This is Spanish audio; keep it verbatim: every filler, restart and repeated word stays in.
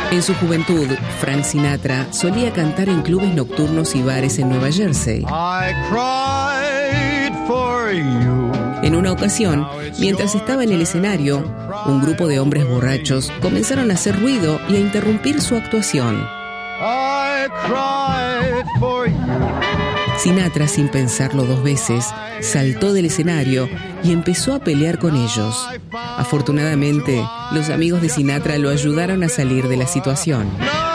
En su juventud, Frank Sinatra solía cantar en clubes nocturnos y bares en Nueva Jersey. I cried for you. En una ocasión, mientras estaba en el escenario, un grupo de hombres borrachos comenzaron a hacer ruido y a interrumpir su actuación. I cried for you. Sinatra, sin pensarlo dos veces, saltó del escenario y empezó a pelear con ellos. Afortunadamente, los amigos de Sinatra lo ayudaron a salir de la situación.